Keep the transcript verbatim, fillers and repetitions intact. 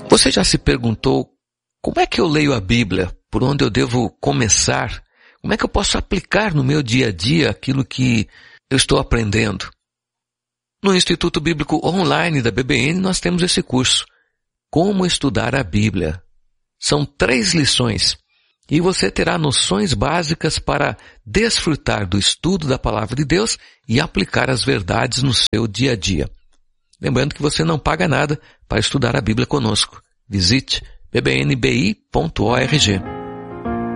Você já se perguntou como é que eu leio a Bíblia? Por onde eu devo começar? Como é que eu posso aplicar no meu dia a dia aquilo que eu estou aprendendo? No Instituto Bíblico Online da B B N nós temos esse curso, Como Estudar a Bíblia. São três lições e você terá noções básicas para desfrutar do estudo da Palavra de Deus e aplicar as verdades no seu dia a dia. Lembrando que você não paga nada para estudar a Bíblia conosco. Visite b b n b i ponto org.